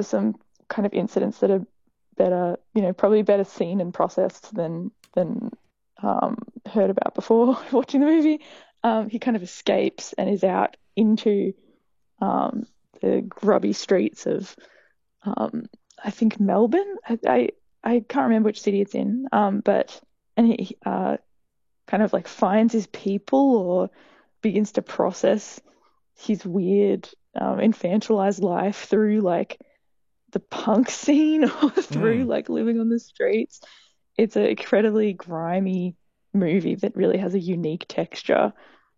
for some kind of incidents that are better, probably better seen and processed than heard about before watching the movie. He kind of escapes and is out into um, the grubby streets of I think Melbourne. I can't remember which city it's in. But and he kind of like finds his people or begins to process his weird infantilized life through like the punk scene or through Mm. like living on the streets. It's an incredibly grimy movie that really has a unique texture.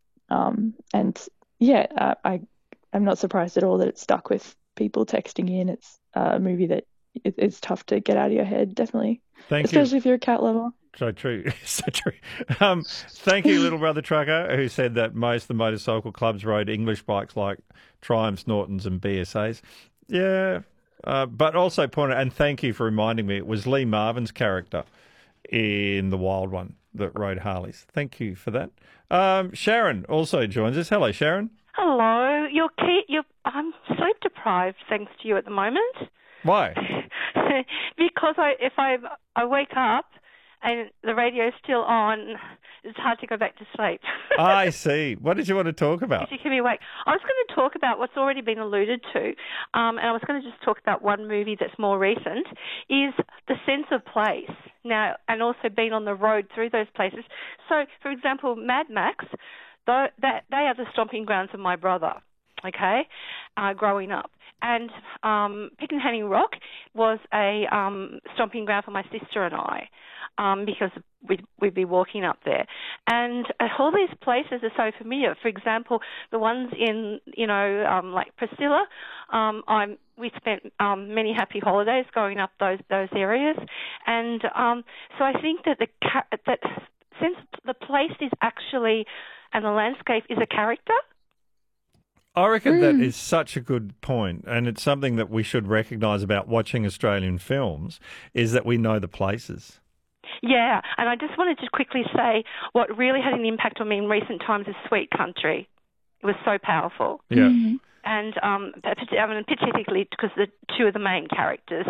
And yeah, I'm not surprised at all that it stuck with people texting in. It's a movie that it's tough to get out of your head, definitely, Thank you. especially if you're a cat lover. So true. So true. Thank you, little brother trucker, who said that most of the motorcycle clubs rode English bikes like Triumphs, Nortons, and BSAs. Yeah. But also pointed, and thank you for reminding me, it was Lee Marvin's character in The Wild One that rode Harleys. Thank you for that. Sharon also joins us. Hello, Sharon. Hello. I'm sleep deprived thanks to you at the moment. Why? Because I wake up and the radio's still on, it's hard to go back to sleep. I see. What did you want to talk about? You keep me awake. I was going to talk about what's already been alluded to, and I was going to just talk about one movie that's more recent, is the sense of place. Now, and also being on the road through those places. So, for example, Mad Max, they are the stomping grounds of my brother, okay, growing up. And Pickenhany Rock was a stomping ground for my sister and I, because we'd be walking up there. And all these places are so familiar. For example, the ones in, like Priscilla, we spent many happy holidays going up those areas. And so I think that that since the place is actually, and the landscape is a character. I reckon that is such a good point, and it's something that we should recognise about watching Australian films, is that we know the places. Yeah, and I just wanted to quickly say what really had an impact on me in recent times is Sweet Country. It was so powerful. Yeah. Mm-hmm. And particularly because the two of the main characters,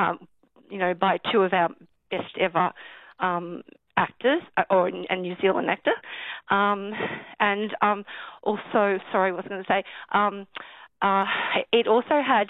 by two of our best ever actors, and New Zealand actor, and also, sorry, what was I going to say? It also had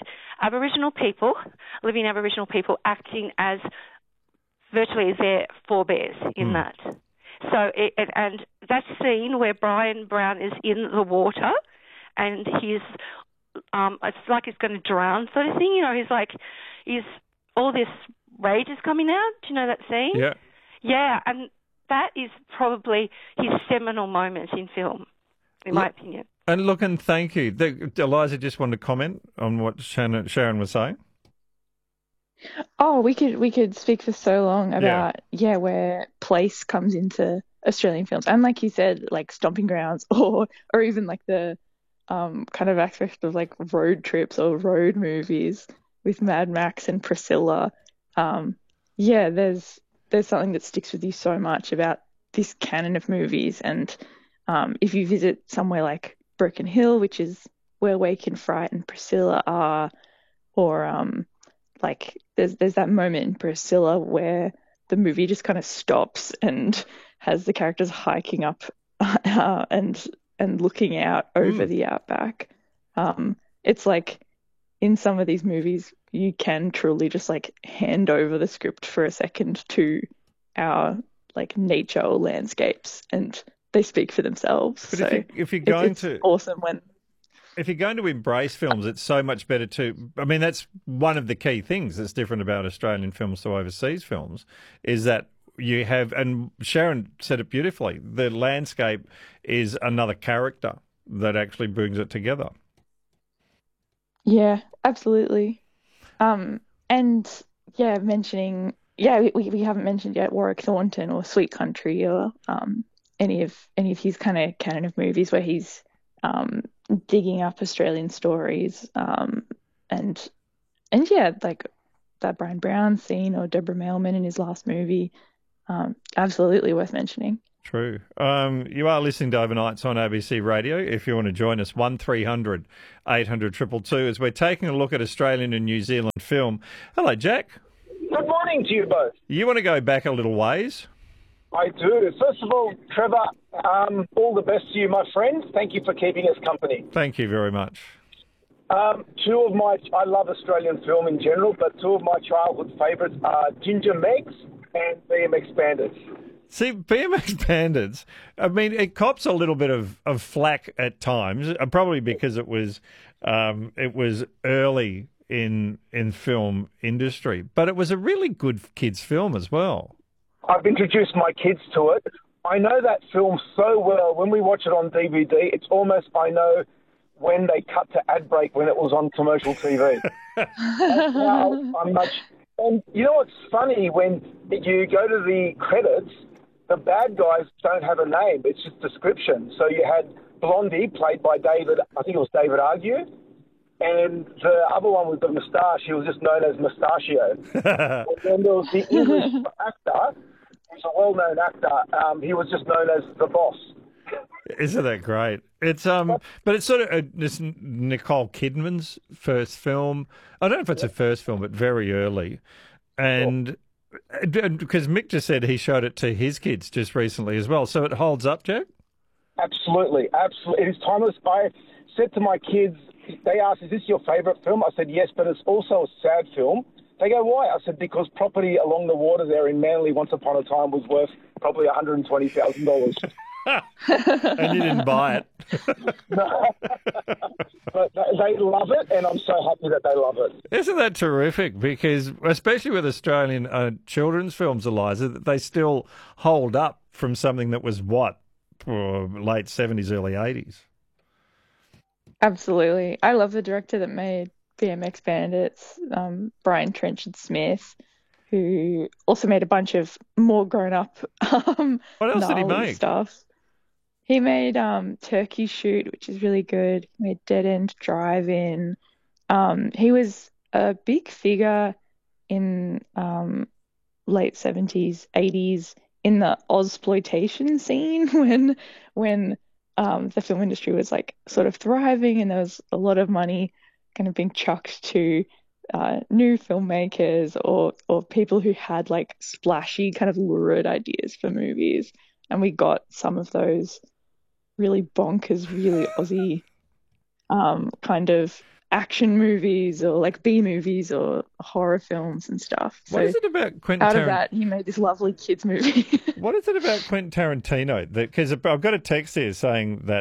living Aboriginal people acting as virtually as their forebears in that. So, and that scene where Brian Brown is in the water and he's, it's like he's going to drown sort of thing, he's all this rage is coming out. Do you know that scene? Yeah. Yeah, and that is probably his seminal moment in film, in my opinion. And look, and thank you. Eliza just wanted to comment on what Sharon was saying. Oh, we could speak for so long about where place comes into Australian films, and like you said, like stomping grounds, or even like the kind of aspect of like road trips or road movies with Mad Max and Priscilla. There's something that sticks with you so much about this canon of movies, and if you visit somewhere like Broken Hill, which is where Wake in Fright and Priscilla are, or like there's that moment in Priscilla where the movie just kind of stops and has the characters hiking up and looking out over the outback. It's like in some of these movies you can truly just like hand over the script for a second to our like nature or landscapes, and they speak for themselves. But so if you're going it's to awesome when if you're going to embrace films, it's so much better to. I mean, that's one of the key things that's different about Australian films to overseas films, is that you have, and Sharon said it beautifully, the landscape is another character that actually brings it together. Yeah, absolutely. And mentioning, we haven't mentioned yet Warwick Thornton or Sweet Country or any of his kind of canon of movies where he's digging up Australian stories, and like that Brian Brown scene or Deborah Mailman in his last movie, absolutely worth mentioning. True. You are listening to Overnights on ABC Radio. If you want to join us, 1300 800 222, as we're taking a look at Australian and New Zealand film. Hello, Jack. Good morning to you both. You want to go back a little ways? I do. First of all, Trevor, all the best to you, my friend. Thank you for keeping us company. Thank you very much. I love Australian film in general, but two of my childhood favourites are Ginger Megs and BMX Bandits. See, BMX Bandits, I mean, it cops a little bit of flack at times, probably because it was early in film industry, but it was a really good kids' film as well. I've introduced my kids to it. I know that film so well. When we watch it on DVD, it's almost I know when they cut to ad break when it was on commercial TV. And you know what's funny? When you go to the credits, the bad guys don't have a name. It's just description. So you had Blondie, played by David, I think it was David Argue, and the other one with the moustache, he was just known as Mustachio. And then there was the English actor, who's a well-known actor. He was just known as the boss. Isn't that great? It's but it's sort of this Nicole Kidman's first film. I don't know if it's her first film, but very early, and. Because Mick just said he showed it to his kids just recently as well. So it holds up, Jack? Absolutely. Absolutely. It is timeless. I said to my kids, they asked, is this your favourite film? I said, yes, but it's also a sad film. They go, why? I said, because property along the water there in Manly once upon a time was worth probably $120,000. And you didn't buy it. No. But they love it, and I'm so happy that they love it. Isn't that terrific? Because, especially with Australian children's films, Eliza, that they still hold up from something that was, late 70s, early 80s. Absolutely. I love the director that made BMX Bandits, Brian Trenchard-Smith, who also made a bunch of more grown-up what else did he make? Stuff. He made Turkey Shoot, which is really good. He made Dead End Drive-In. He was a big figure in late 70s, 80s in the Ozploitation scene when the film industry was like sort of thriving and there was a lot of money kind of being chucked to new filmmakers or people who had like splashy kind of lurid ideas for movies. And we got some of those really bonkers, really Aussie kind of action movies or like B movies or horror films and stuff. What is it about Quentin Out of that, he made this lovely kids movie. What is it about Quentin Tarantino? Because I've got a text here saying that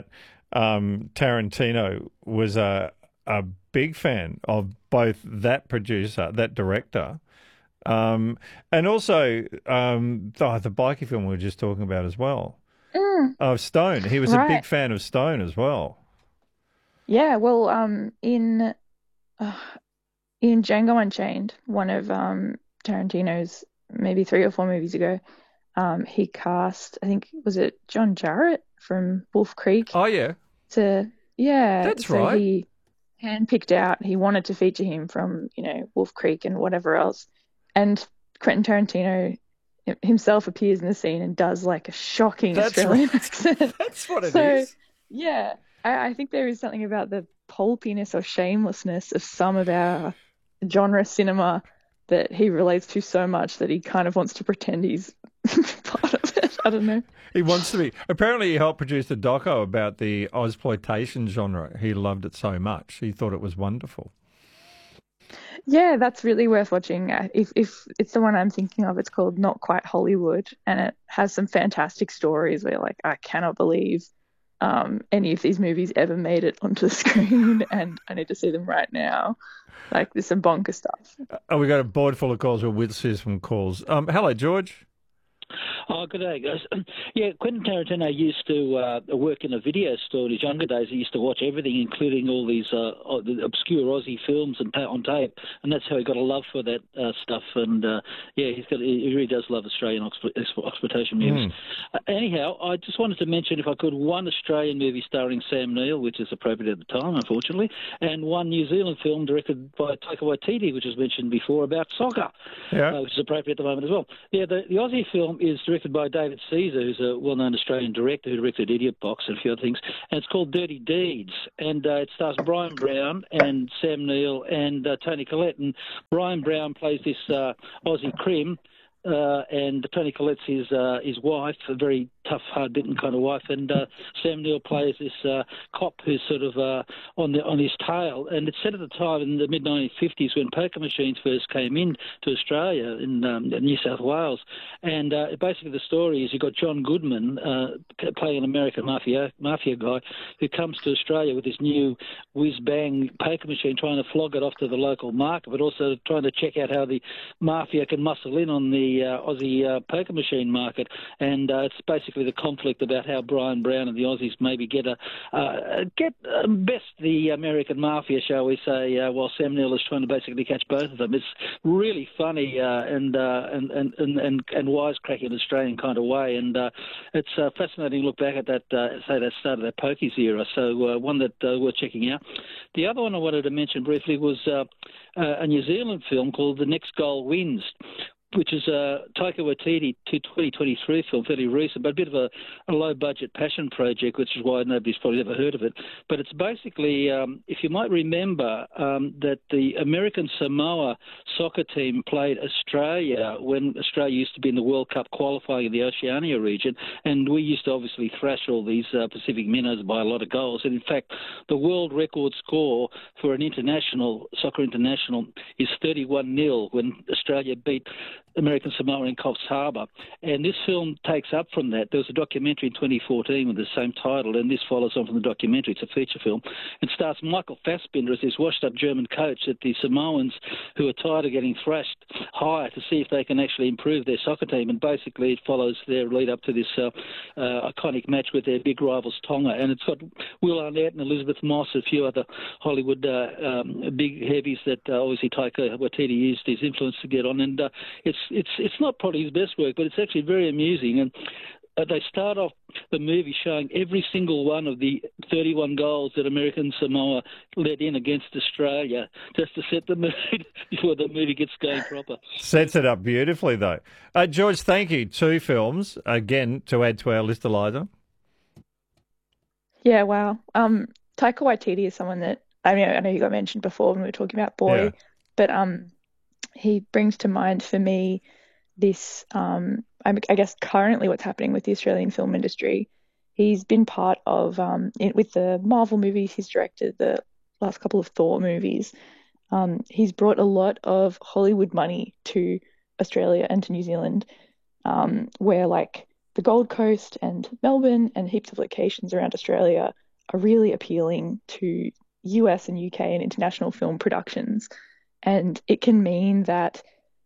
Tarantino was a big fan of both that producer, that director, and also the bikie film we were just talking about as well. Of Stone. He was a big fan of Stone as well. Yeah, well, in Django Unchained, one of Tarantino's maybe 3 or 4 movies ago, he cast, I think, was it John Jarratt from Wolf Creek? Oh, yeah. That's right. He handpicked out, he wanted to feature him from, Wolf Creek and whatever else. And Quentin Tarantino himself appears in the scene and does like a shocking Australian accent. That's what it is. Yeah, I think there is something about the pulpiness or shamelessness of some of our genre cinema that he relates to so much that he kind of wants to pretend he's part of it. I don't know. He wants to be. Apparently, he helped produce a doco about the Ozploitation genre. He loved it so much. He thought it was wonderful. Yeah, that's really worth watching. If it's the one I'm thinking of, it's called Not Quite Hollywood, and it has some fantastic stories where, like, I cannot believe any of these movies ever made it onto the screen, and I need to see them right now. Like, there's some bonker stuff. We got a board full of calls. We'll whiz through some calls. Hello, George. Oh, good day, guys. Yeah, Quentin Tarantino used to work in a video store in his younger days. He used to watch everything, including all these obscure Aussie films on tape, and that's how he got a love for that stuff. And he really does love Australian exploitation movies. Anyhow, I just wanted to mention, if I could, one Australian movie starring Sam Neill, which is appropriate at the time, unfortunately, and one New Zealand film directed by Taika Waititi, which was mentioned before, about soccer, which is appropriate at the moment as well. Yeah, the Aussie film is directed directed by David Caesar, who's a well-known Australian director who directed Idiot Box and a few other things. And it's called Dirty Deeds. And it stars Brian Brown and Sam Neill and Toni Collette. And Brian Brown plays this Aussie crim. And Toni Collette's his wife, a very tough, hard-bitten kind of wife, and Sam Neill plays this cop who's sort of on his tail. And it's set at the time in the mid-1950s when poker machines first came in to Australia in New South Wales. And basically the story is you've got John Goodman playing an American mafia guy who comes to Australia with this new whiz-bang poker machine, trying to flog it off to the local market, but also trying to check out how the mafia can muscle in on the Aussie poker machine market. And it's basically the conflict about how Brian Brown and the Aussies maybe get best the American mafia, shall we say, while Sam Neill is trying to basically catch both of them. It's really funny and wisecracking Australian kind of way, and it's a fascinating look back at that that start of that pokies era. So one that we're checking out. The other one I wanted to mention briefly was a New Zealand film called The Next Goal Wins, which is a Taika Waititi 2023 film, fairly recent, but a bit of a low-budget passion project, which is why nobody's probably ever heard of it. But it's basically, if you might remember, that the American Samoa soccer team played Australia when Australia used to be in the World Cup qualifying in the Oceania region, and we used to obviously thrash all these Pacific minnows by a lot of goals. And in fact, the world record score for an soccer international is 31-0 when Australia beat American Samoa in Coffs Harbour. And this film takes up from that. There was a documentary in 2014 with the same title, and this follows on from the documentary. It's a feature film. It stars Michael Fassbender as this washed-up German coach that the Samoans, who are tired of getting thrashed, hire to see if they can actually improve their soccer team. And basically it follows their lead-up to this iconic match with their big rivals Tonga. And it's got Will Arnett and Elizabeth Moss, a few other Hollywood big heavies that obviously Taika Waititi used his influence to get on. And it's not probably his best work, but it's actually very amusing. And they start off the movie showing every single one of the 31 goals that American Samoa let in against Australia, just to set the mood before the movie gets going proper. Sets it up beautifully, though. George, thank you. 2 films, again, to add to our list, Eliza. Yeah, wow. Taika Waititi is someone that, I know you got mentioned before when we were talking about Boy, but he brings to mind for me this, I guess currently what's happening with the Australian film industry. He's been part of, with the Marvel movies, he's directed the last couple of Thor movies. He's brought a lot of Hollywood money to Australia and to New Zealand, where like the Gold Coast and Melbourne and heaps of locations around Australia are really appealing to US and UK and international film productions. And it can mean that,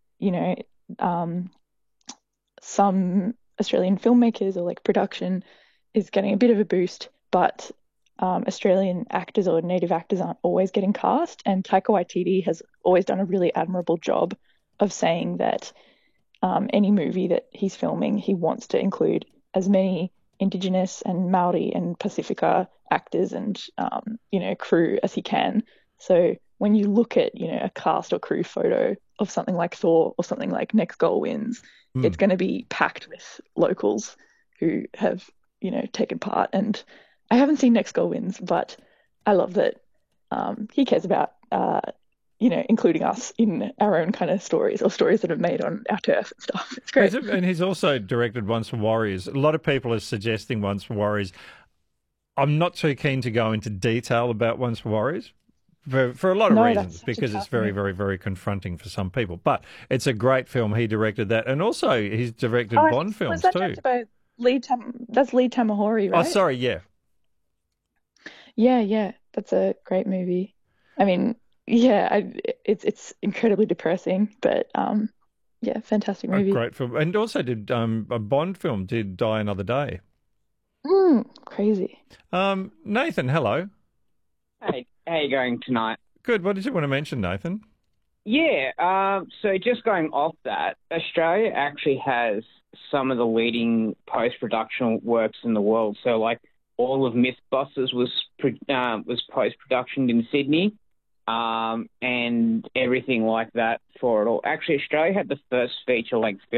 some Australian filmmakers or like production is getting a bit of a boost, but Australian actors or native actors aren't always getting cast. And Taika Waititi has always done a really admirable job of saying that any movie that he's filming, he wants to include as many Indigenous and Maori and Pacifica actors and, crew as he can. So when you look at, a cast or crew photo of something like Thor or something like Next Goal Wins, it's going to be packed with locals who have, taken part. And I haven't seen Next Goal Wins, but I love that he cares about, including us in our own kind of stories or stories that are made on our turf and stuff. It's great. And he's also directed Once for Warriors. A lot of people are suggesting Once for Warriors. I'm not too keen to go into detail about Once for Warriors. For a lot of reasons, because it's very, very, very confronting for some people. But it's a great film. He directed that. And also he's directed Bond films too. That's Lee Tamahori, right? Oh, sorry, yeah. Yeah. That's a great movie. I mean, it's incredibly depressing, but fantastic movie. A great film. And also did a Bond film, did Die Another Day. Crazy. Nathan, hello. Hey, how are you going tonight? Good. What did you want to mention, Nathan? Yeah, so just going off that, Australia actually has some of the leading post-production works in the world. So, like, all of Mythbusters was post-production in Sydney, and everything like that for it all. Actually, Australia had the first feature-length film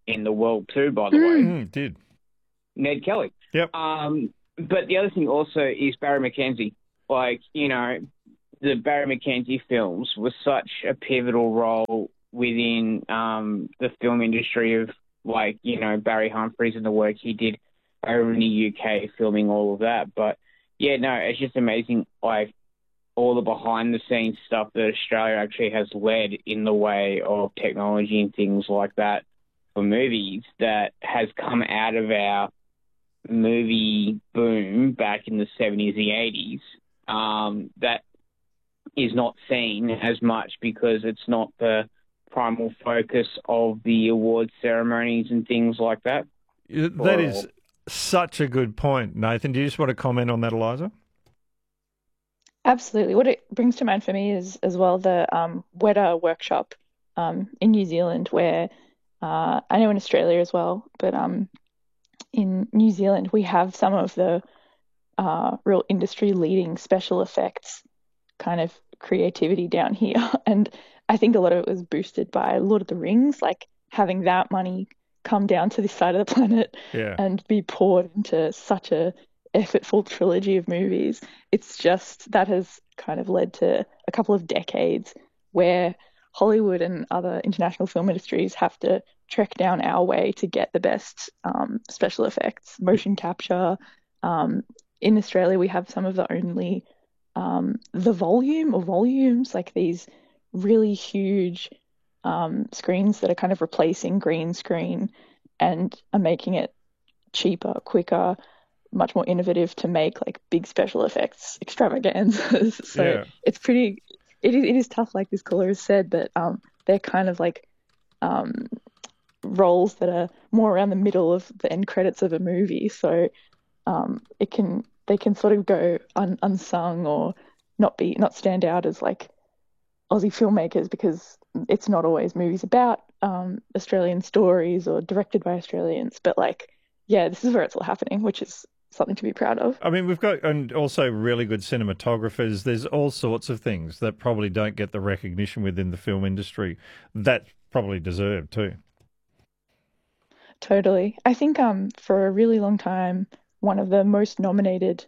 in the world too, by the way. Did. Ned Kelly. Yep. But the other thing also is Barry McKenzie. Like, you know, the Barry McKenzie films were such a pivotal role within the film industry of, like, you know, Barry Humphries and the work he did over in the UK filming all of that. But, yeah, no, it's just amazing, like, all the behind-the-scenes stuff that Australia actually has led in the way of technology and things like that for movies that has come out of our movie boom back in the 70s and 80s that is not seen as much because it's not the primal focus of the award ceremonies and things like that. That is such a good point, Nathan. Do you just want to comment on that, Eliza? Absolutely. What it brings to mind for me is as well the Weta workshop in New Zealand, where I know in Australia as well, but in New Zealand we have some of the real industry-leading special effects kind of creativity down here, and I think a lot of it was boosted by Lord of the Rings, like having that money come down to this side of the planet and be poured into such a effortful trilogy of movies. It's just that has kind of led to a couple of decades where Hollywood and other international film industries have to trek down our way to get the best special effects, motion capture. In Australia, we have some of the only the volumes, like these really huge screens that are kind of replacing green screen and are making it cheaper, quicker, much more innovative to make like big special effects extravaganzas. So it's pretty, it is tough, like this caller has said, but they're kind of like roles that are more around the middle of the end credits of a movie. So they can sort of go unsung or not stand out as like Aussie filmmakers, because it's not always movies about Australian stories or directed by Australians, but like, yeah, this is where it's all happening, which is something to be proud of. I mean, we've got, and also really good cinematographers. There's all sorts of things that probably don't get the recognition within the film industry that probably deserve too. Totally. I think for a really long time, one of the most nominated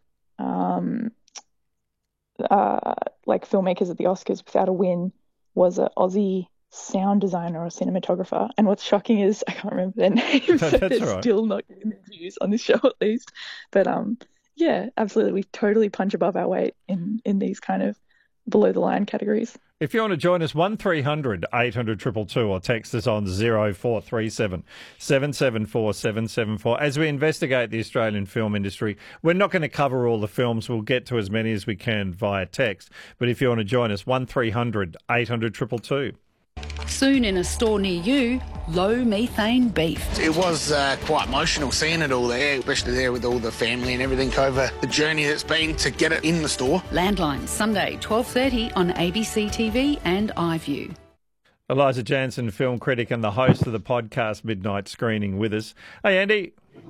like filmmakers at the Oscars without a win was an Aussie sound designer or cinematographer. And what's shocking is I can't remember their names. So they're still not getting interviews on this show at least. But yeah, absolutely. We totally punch above our weight in these kind of below the line categories. If you want to join us, 1300 800 222 or text us on 0437 774 774. As we investigate the Australian film industry, we're not going to cover all the films. We'll get to as many as we can via text. But if you want to join us, 1300 800 222. Soon in a store near you, low methane beef. It was quite emotional seeing it all there, especially there with all the family and everything over the journey that's been to get it in the store. Landline, Sunday, 12:30 on ABC TV and iView. Eliza Jansen, film critic and the host of the podcast Midnight Screening with us. Hey, Andy.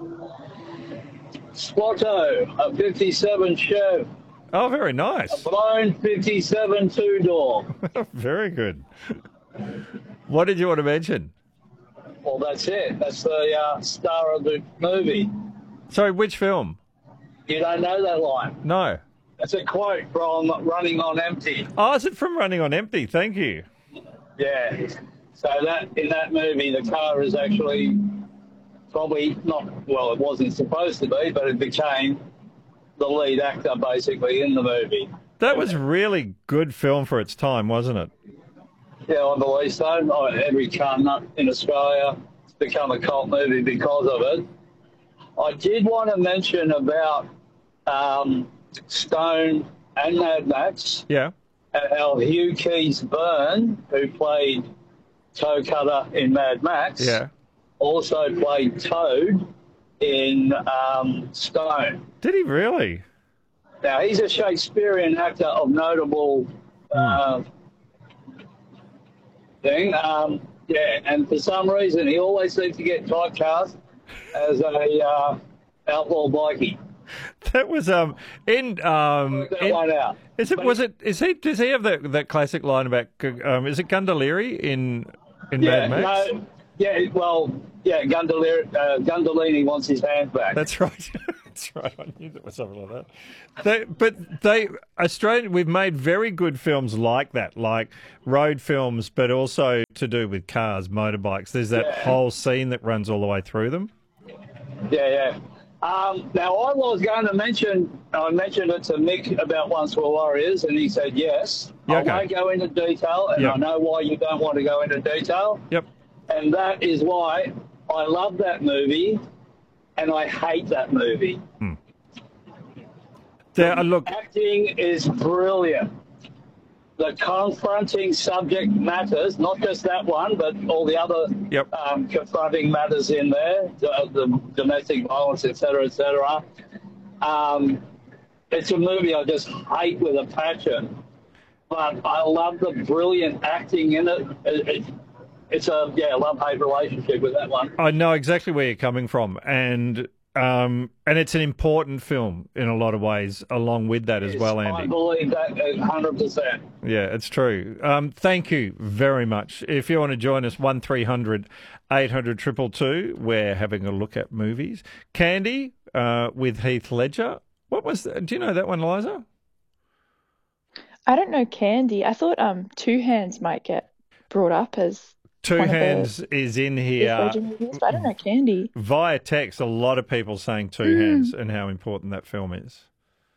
Squatto, a 57 show. Oh, very nice. A blown 57 two-door. Very good. What did you want to mention? Well, that's it. That's the star of the movie. Sorry, which film? You don't know that line? No. It's a quote from Running on Empty. Oh, is it from Running on Empty? Thank you. Yeah. So that in that movie, the car is actually probably not, well, it wasn't supposed to be, but it became the lead actor basically in the movie. That was really good film for its time, wasn't it? Yeah, I believe so. Every car nut in Australia has become a cult movie because of it. I did want to mention about Stone and Mad Max. Yeah. How Hugh Keys-Byrne, who played Toe Cutter in Mad Max, also played Toad in Stone. Did he really? Now, he's a Shakespearean actor of notable thing. Yeah, and for some reason, he always seems to get typecast as a outlaw bikie. That was Work that one out. Does he have that classic line about is it Gundaliri in Mad Max? No, yeah, well, Yeah, Gundolini wants his hand back. That's right. That's right. I knew there was something like that. Australian, we've made very good films like that, like road films, but also to do with cars, motorbikes. There's that whole scene that runs all the way through them. Yeah. Now, I was going to I mentioned it to Mick about Once Were Warriors, and he said yes. Yeah, I won't go into detail, and I know why you don't want to go into detail. Yep. And that is why I love that movie, and I hate that movie. Look, acting is brilliant. The confronting subject matters, not just that one, but all the other confronting matters in there, the domestic violence, etc., etc. It's a movie I just hate with a passion, but I love the brilliant acting in it. It's a love-hate relationship with that one. I know exactly where you're coming from, and it's an important film in a lot of ways, along with that as well, Andy. I believe that 100%. Yeah, it's true. Thank you very much. If you want to join us, 1300 800 222, we're having a look at movies. Candy with Heath Ledger. What was that? Do you know that one, Liza? I don't know Candy. I thought Two Hands might get brought up as Two Hands is in here. Movies, but I don't know Candy. Via text, a lot of people saying Two Hands and how important that film is.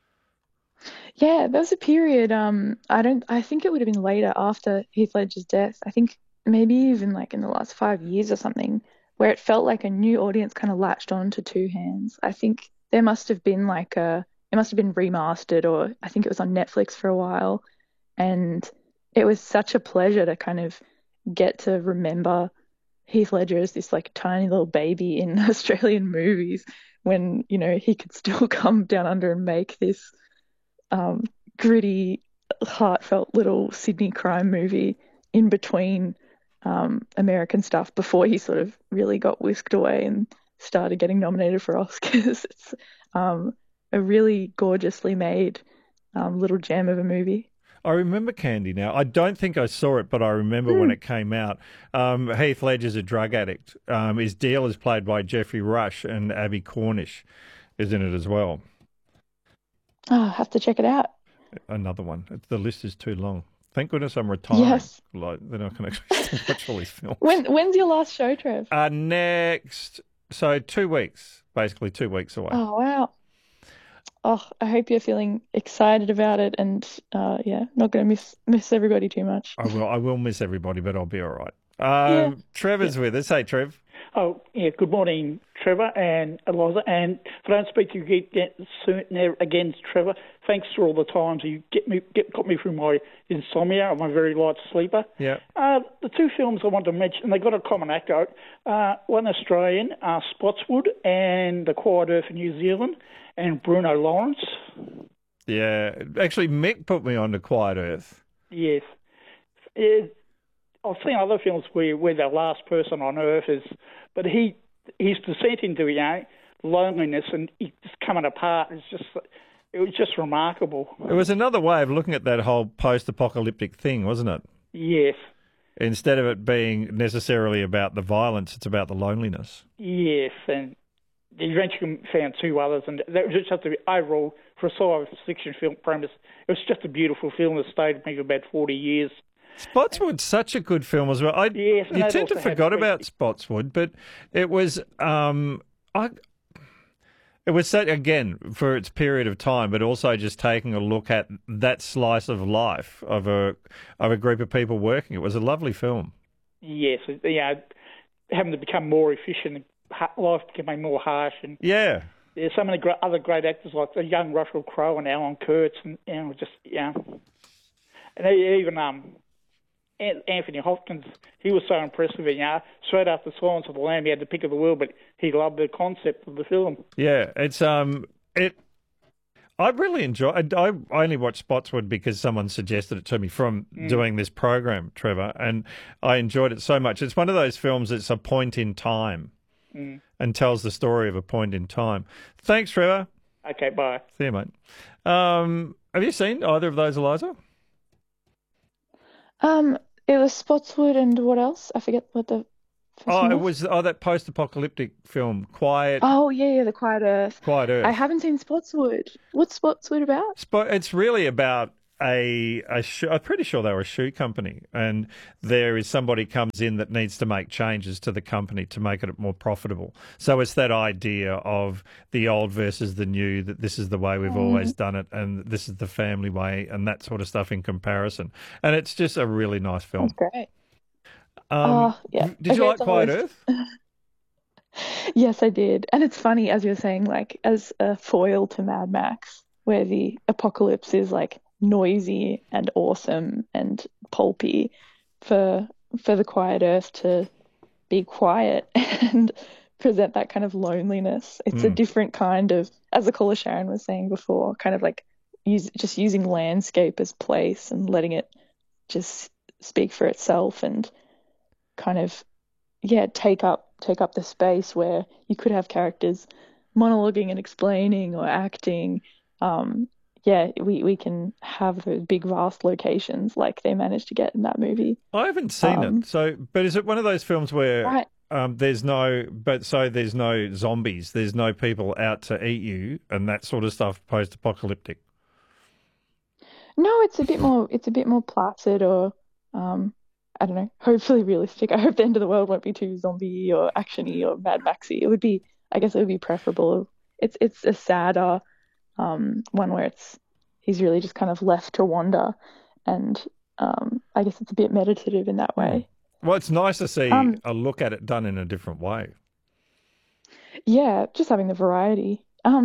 Yeah, there was a period. I think it would have been later after Heath Ledger's death. I think maybe even like in the last 5 years or something, where it felt like a new audience kind of latched on to Two Hands. I think there must have been it must have been remastered, or I think it was on Netflix for a while, and it was such a pleasure to kind of get to remember Heath Ledger as this like tiny little baby in Australian movies when, you know, he could still come down under and make this gritty, heartfelt little Sydney crime movie in between American stuff before he sort of really got whisked away and started getting nominated for Oscars. It's a really gorgeously made little gem of a movie. I remember Candy now. I don't think I saw it, but I remember when it came out. Heath Ledger's a drug addict. His deal is played by Jeffrey Rush, and Abby Cornish is in it as well. Oh, I'll have to check it out. Another one. The list is too long. Thank goodness I'm retired. Yes. Like, then I can actually watch all these films. When's your last show, Trev? Next. So 2 weeks, basically 2 weeks away. Oh, wow. Oh, I hope you're feeling excited about it, and not going to miss everybody too much. I will miss everybody, but I'll be all right. Trevor's with us. Hey, Trev. Oh, yeah. Good morning, Trevor and Eliza. And if I don't speak to you soon again, Trevor, thanks for all the times you got me through my insomnia. I'm a very light sleeper. Yeah. The two films I want to mention, they got a common echo. One Australian, Spotswood, and The Quiet Earth in New Zealand, and Bruno Lawrence. Yeah. Actually, Mick put me on to Quiet Earth. Yes. I've seen other films where the last person on Earth is, but his descent into loneliness and he's just coming apart. It was just remarkable. It was another way of looking at that whole post-apocalyptic thing, wasn't it? Yes. Instead of it being necessarily about the violence, it's about the loneliness. Yes, and they eventually found two others, and that was just overall, for a science fiction film premise, it was just a beautiful film that stayed with me for about 40 years. Spotswood's such a good film as well. You tend to forget about Spotswood, but it was it was set again for its period of time, but also just taking a look at that slice of life of a group of people working. It was a lovely film. Yes, having to become more efficient, life becoming more harsh, and there's so many other great actors like the young Russell Crowe and Alan Kurtz, and and even Anthony Hopkins, he was so impressive. Straight after Silence of the Lamb, he had the pick of the world, but he loved the concept of the film. Yeah, it's I really enjoyed. I only watched Spotswood because someone suggested it to me from doing this program, Trevor, and I enjoyed it so much. It's one of those films that's a point in time and tells the story of a point in time. Thanks, Trevor. Okay, bye. See you, mate. Have you seen either of those, Eliza? It was Spotswood and what else? I forget what the Oh, it was that post-apocalyptic film, Quiet. Oh yeah, The Quiet Earth. Quiet Earth. I haven't seen Spotswood. What's Spotswood about? It's really about I'm pretty sure they were a shoe company, and there is somebody comes in that needs to make changes to the company to make it more profitable. So it's that idea of the old versus the new, that this is the way we've always done it, and this is the family way, and that sort of stuff in comparison. And it's just a really nice film. That's great. Yeah. Did you like Quiet Earth? Yes, I did. And it's funny, as you were saying, like as a foil to Mad Max, where the apocalypse is like noisy and awesome and pulpy, for the Quiet Earth to be quiet and present that kind of loneliness. It's a different kind of, as the caller Sharon was saying before, kind of like just using landscape as place and letting it just speak for itself and kind of take up the space where you could have characters monologuing and explaining or acting. We can have those big vast locations like they managed to get in that movie. I haven't seen it. But is it one of those films where there's no zombies, there's no people out to eat you and that sort of stuff, post-apocalyptic? No, it's a bit more placid, or I don't know, hopefully realistic. I hope the end of the world won't be too zombie or actiony or Mad Maxy. It would be preferable. It's a sadder one where he's really just kind of left to wander, and I guess it's a bit meditative in that way. Well, it's nice to see a look at it done in a different way. Yeah, just having the variety.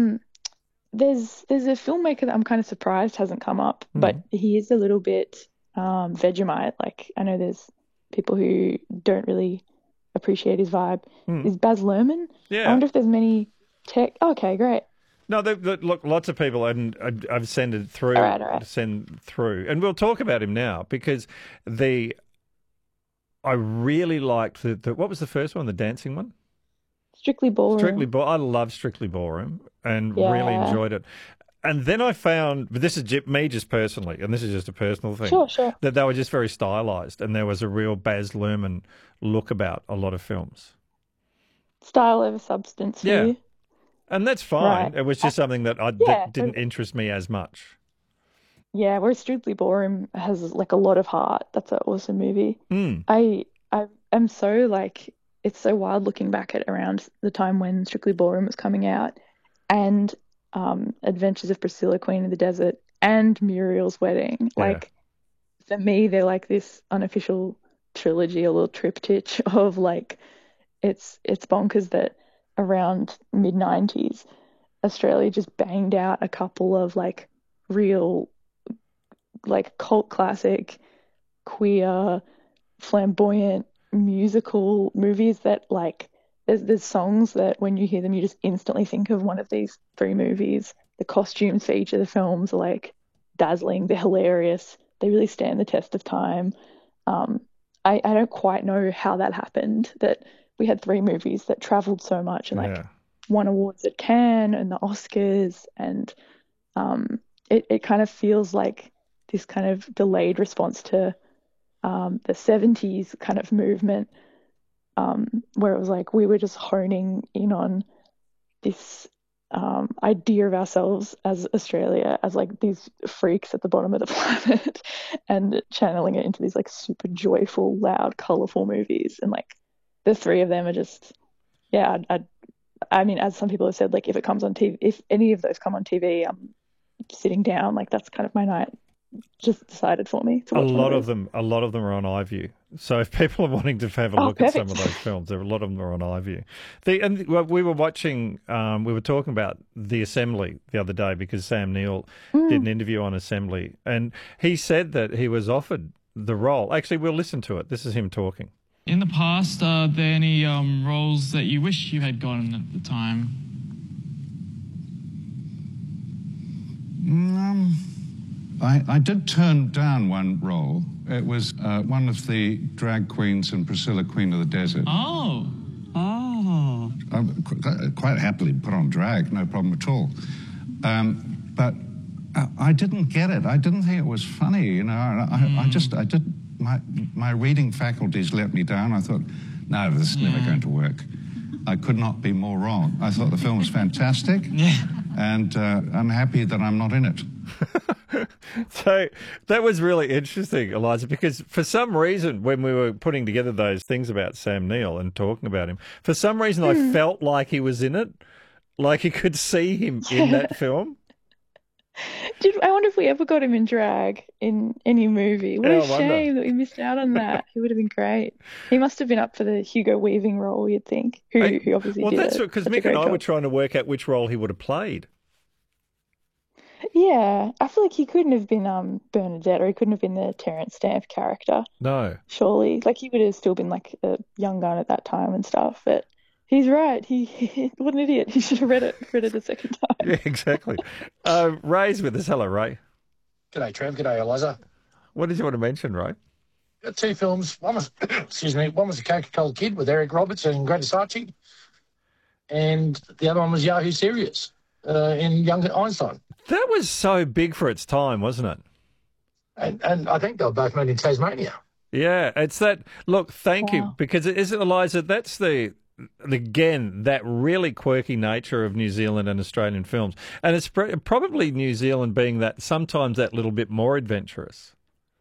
There's a filmmaker that I'm kind of surprised hasn't come up, but he is a little bit Vegemite. Like, I know there's people who don't really appreciate his vibe. Is Baz Luhrmann? Yeah. I wonder if there's many tech. Okay, great. No, look, lots of people, and I've sent it through. All right. Send through, and we'll talk about him now because I really liked the what was the first one, the dancing one? Strictly Ballroom. I love Strictly Ballroom and really enjoyed it. And then I found, but this is me just personally, and this is just a personal thing, sure. that they were just very stylized, and there was a real Baz Luhrmann look about a lot of films. Style over substance for you. And that's fine. Right. It was just something that that didn't interest me as much. Yeah, whereas Strictly Ballroom has like a lot of heart. That's an awesome movie. I am so like, it's so wild looking back at around the time when Strictly Ballroom was coming out, and Adventures of Priscilla, Queen of the Desert, and Muriel's Wedding. Like, for me, they're like this unofficial trilogy, a little triptych of like, it's bonkers that around mid-90s, Australia just banged out a couple of like real like cult classic, queer, flamboyant musical movies that like, there's songs that when you hear them, you just instantly think of one of these three movies. The costumes for each of the films are like dazzling. They're hilarious. They really stand the test of time. I don't quite know how that happened, that we had three movies that traveled so much and like won awards at Cannes and the Oscars, and it kind of feels like this kind of delayed response to the 70s kind of movement, where it was like we were just honing in on this idea of ourselves as Australia as like these freaks at the bottom of the planet, and channeling it into these like super joyful, loud, colourful movies. And like the three of them are just, I mean, as some people have said, like if it comes on TV, if any of those come on TV, I'm sitting down. Like that's kind of my night. Just decided for me to watch a lot of them are on iView. So if people are wanting to have a look at some of those films, a lot of them are on iView. We were watching, we were talking about The Assembly the other day because Sam Neill did an interview on Assembly, and he said that he was offered the role. Actually, we'll listen to it. This is him talking. In the past, are there any roles that you wish you had gotten at the time? I did turn down one role. It was one of the drag queens in Priscilla, Queen of the Desert. Oh. I quite happily put on drag, no problem at all. But I didn't get it. I didn't think it was funny, you know. I did. My reading faculties let me down. I thought, no, this is never going to work. I could not be more wrong. I thought the film was fantastic, and I'm happy that I'm not in it. So that was really interesting, Eliza, because for some reason, when we were putting together those things about Sam Neill and talking about him, for some reason I felt like he was in it, like you could see him in that film. I wonder if we ever got him in drag in any movie. What a shame that we missed out on that. He would have been great. He must have been up for the Hugo Weaving role, you'd think, who obviously did. Well, that's because Mick and I were trying to work out which role he would have played. Yeah, I feel like he couldn't have been Bernadette, or he couldn't have been the Terence Stamp character. No. Surely. Like, he would have still been like a young gun at that time and stuff, but he's right. What an idiot. He should have read it a second time. Yeah, exactly. Ray's with us. Hello, Ray. G'day, Trev. G'day, Eliza. What did you want to mention, Ray? Got two films. One was, one was The Coca-Cola Kid with Eric Roberts and Greta Sarchi, and the other one was Yahoo Serious in Young Einstein. That was so big for its time, wasn't it? And I think they were both made in Tasmania. Yeah, it's that. Look, thank you, because it isn't, Eliza, that's again, that really quirky nature of New Zealand and Australian films. And it's probably New Zealand being that sometimes that little bit more adventurous.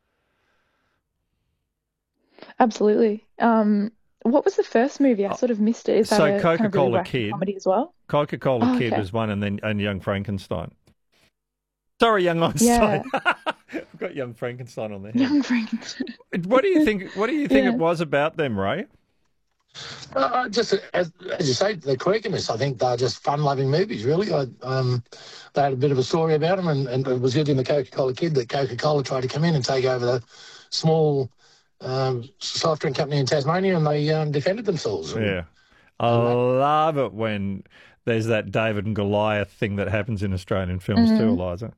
Absolutely. What was the first movie? I sort of missed it. Is that a Coca-Cola kind of really Kid comedy as well? Coca-Cola Kid was one, and Young Frankenstein. Sorry, Young Einstein. Yeah. I've got Young Frankenstein on there. Young Frankenstein. What do you think it was about them, Ray? Just as you say, the quirkiness. I think they're just fun-loving movies, really. They had a bit of a story about them, and it was good in the Coca-Cola Kid that Coca-Cola tried to come in and take over the small soft drink company in Tasmania, and they defended themselves. Yeah. I love it when there's that David and Goliath thing that happens in Australian films too, Eliza.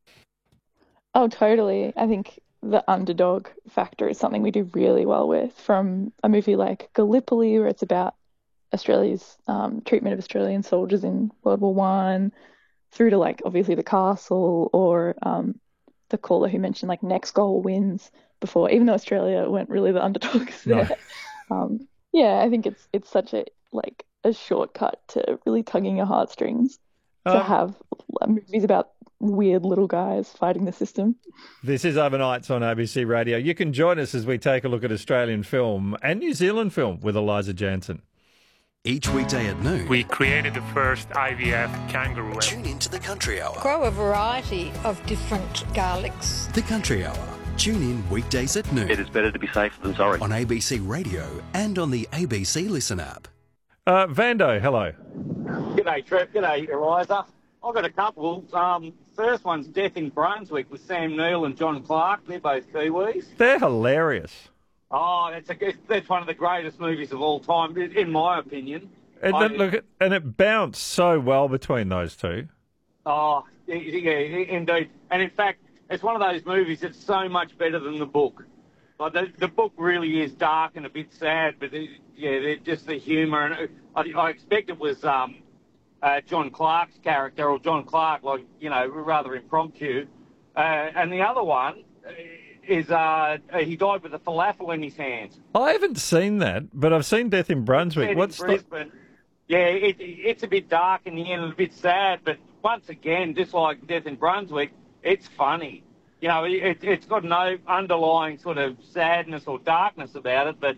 Oh, totally. I think the underdog factor is something we do really well with, from a movie like Gallipoli, where it's about Australia's treatment of Australian soldiers in World War One, through to like obviously The Castle, or the caller who mentioned like Next Goal Wins before, even though Australia weren't really the underdogs there. Yeah, I think it's such a shortcut to really tugging your heartstrings to have movies about weird little guys fighting the system. This is Overnights on ABC Radio. You can join us as we take a look at Australian film and New Zealand film with Eliza Jansen. Each weekday at noon, we created the first IVF kangaroo. Tune into the Country Hour. Grow a variety of different garlics. The Country Hour. Tune in weekdays at noon. It is better to be safe than sorry. On ABC Radio and on the ABC Listen app. Vando, hello. G'day, Trev. G'day, Eliza. I've got a couple. First one's Death in Brunswick with Sam Neill and John Clark. They're both Kiwis. They're hilarious. Oh, that's one of the greatest movies of all time, in my opinion. And it bounced so well between those two. Oh, yeah, indeed. And in fact, it's one of those movies that's so much better than the book. Like the book really is dark and a bit sad, but just the humour. And I expect it was John Clark's character, or John Clark, rather impromptu. And the other one is he died with a falafel in his hands. I haven't seen that, but I've seen Death in Brunswick. What's Brisbane? Yeah, it's a bit dark in the end and a bit sad, but once again, just like Death in Brunswick, it's funny. You know, it's got no underlying sort of sadness or darkness about it, but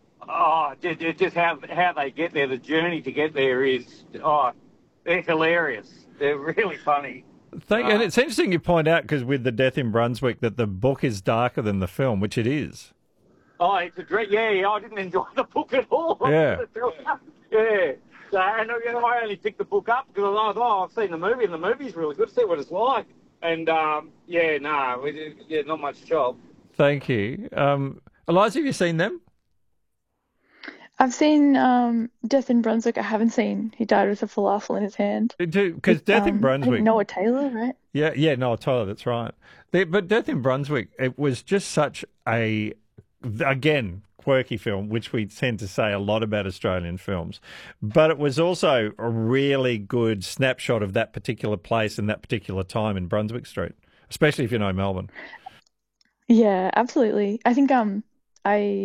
just how they get there, the journey to get there is, they're hilarious. They're really funny. And it's interesting you point out, because with the Death in Brunswick, that the book is darker than the film, which it is. Oh, it's a dread. Yeah, I didn't enjoy the book at all. Yeah. Yeah. So, and I only picked the book up because I thought, I've seen the movie, and the movie's really good. See what it's like. And, not much job. Thank you. Eliza, have you seen them? I've seen Death in Brunswick. I haven't seen He Died with a Falafel in His Hand. Because Death in Brunswick... Noah Taylor, right? Yeah, Noah Taylor, that's right. But Death in Brunswick, it was just such a, again, quirky film, which we tend to say a lot about Australian films. But it was also a really good snapshot of that particular place and that particular time in Brunswick Street, especially if you know Melbourne. Yeah, absolutely. I think I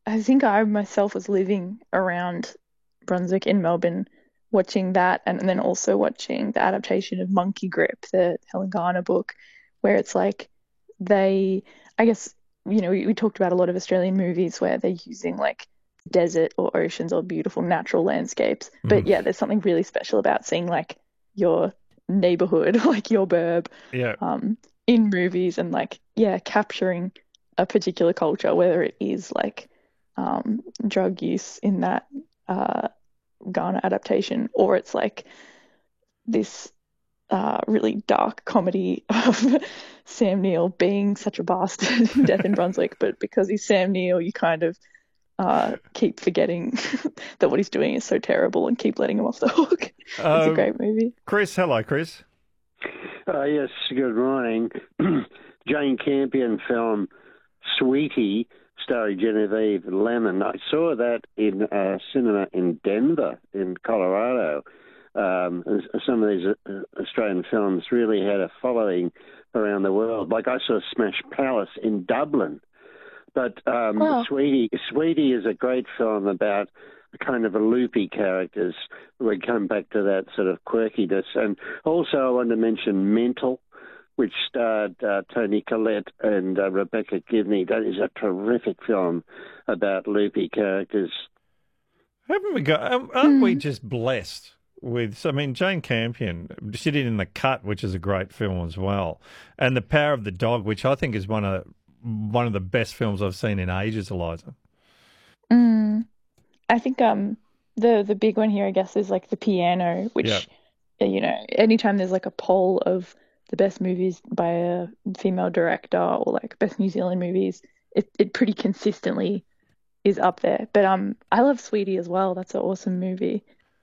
I think I myself was living around Brunswick in Melbourne watching that, and then also watching the adaptation of Monkey Grip, the Helen Garner book, where it's like I guess, we talked about a lot of Australian movies where they're using like desert or oceans or beautiful natural landscapes. But yeah, there's something really special about seeing like your neighborhood, like your burb, in movies, and like, capturing a particular culture, whether it is like drug use in that Ghana adaptation, or it's like this really dark comedy of Sam Neill being such a bastard in Death in Brunswick, but because he's Sam Neill, you kind of keep forgetting that what he's doing is so terrible and keep letting him off the hook. It's a great movie. Chris, hello, Chris. Yes, good morning. Jane Campion film Sweetie, starring Genevieve Lemon. I saw that in a cinema in Denver, in Colorado. Some of these Australian films really had a following around the world. Like I saw Smash Palace in Dublin. But Sweetie is a great film about kind of a loopy characters. We come back to that sort of quirkiness. And also I want to mention Mental, which starred Toni Collette and Rebecca Gibney. That is a terrific film about loopy characters. Haven't we got? Aren't we just blessed with? I mean, Jane Campion, she did In the Cut, which is a great film as well, and The Power of the Dog, which I think is one of the best films I've seen in ages, Eliza. I think the big one here, I guess, is like The Piano, which anytime there's like a poll of the best movies by a female director or like best New Zealand movies, it pretty consistently is up there. But I love Sweetie as well. That's an awesome movie.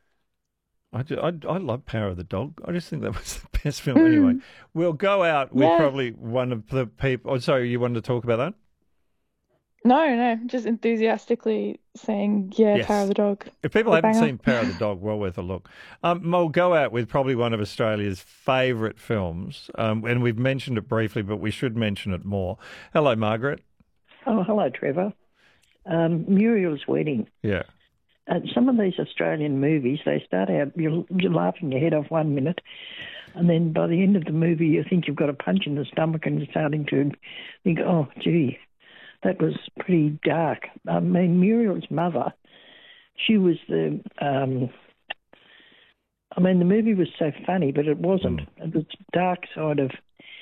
I love Power of the Dog. I just think that was the best film. Anyway, we'll go out with probably one of the people. Oh, sorry, you wanted to talk about that? No, just enthusiastically saying, yes. Power of the Dog. If people haven't seen Power of the Dog, well worth a look. We'll go out with probably one of Australia's favourite films, and we've mentioned it briefly, but we should mention it more. Hello, Margaret. Oh, hello, Trevor. Muriel's Wedding. Yeah. Some of these Australian movies, they start out, you're laughing your head off 1 minute, and then by the end of the movie, you think you've got a punch in the stomach and you're starting to think, oh, gee, that was pretty dark. I mean, Muriel's mother, she was the movie was so funny, but it wasn't. It was dark side of,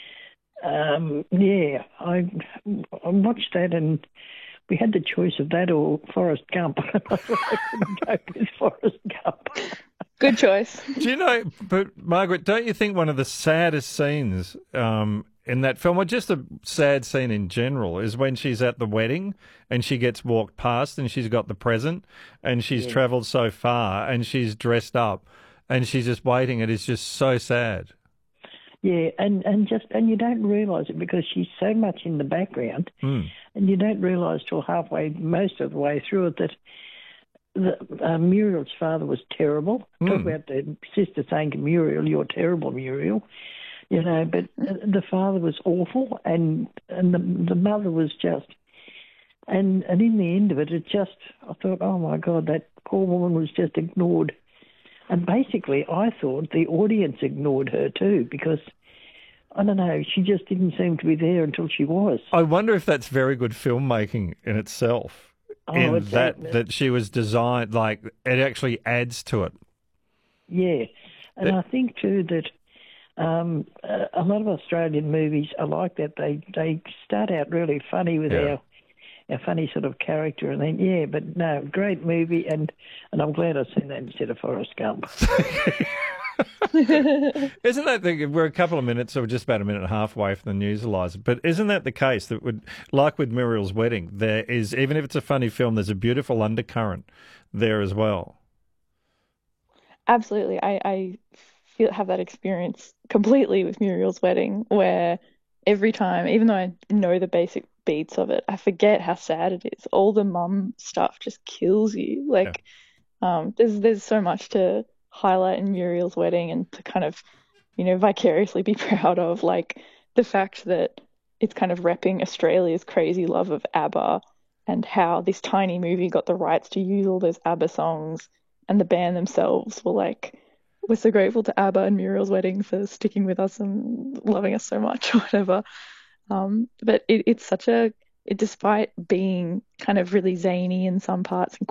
I watched that and we had the choice of that or Forrest Gump. I couldn't go with Forrest Gump. Good choice. Do you know, but Margaret, don't you think one of the saddest scenes in that film, or just a sad scene in general, is when she's at the wedding and she gets walked past and she's got the present and she's travelled so far and she's dressed up and she's just waiting. It is just so sad. Yeah, and you don't realise it because she's so much in the background, and you don't realise till halfway, most of the way through it, that Muriel's father was terrible. Talk about the sister saying to Muriel, "You're terrible, Muriel," But the father was awful, and the mother was just, and in the end of it, I thought, oh my God, that poor woman was just ignored. And basically, I thought the audience ignored her too, because, I don't know, she just didn't seem to be there until she was. I wonder if that's very good filmmaking in itself, that she was designed, like, it actually adds to it. Yeah, and I think too that a lot of Australian movies are like that. They start out really funny with our funny sort of character, and then but no, great movie, and I'm glad I've seen that instead of Forrest Gump. Isn't that we're a couple of minutes, or just about a minute and a half away from the news, Eliza? But isn't that the case that like with Muriel's Wedding, there is, even if it's a funny film, there's a beautiful undercurrent there as well? Absolutely, I have that experience completely with Muriel's Wedding, where every time, even though I know the basic beats of it, I forget how sad it is. All the mum stuff just kills you. Like, there's so much to highlight in Muriel's Wedding, and to kind of, vicariously be proud of, like the fact that it's kind of repping Australia's crazy love of ABBA, and how this tiny movie got the rights to use all those ABBA songs, and the band themselves were like, we're so grateful to ABBA and Muriel's Wedding for sticking with us and loving us so much or whatever. But it's such despite being kind of really zany in some parts and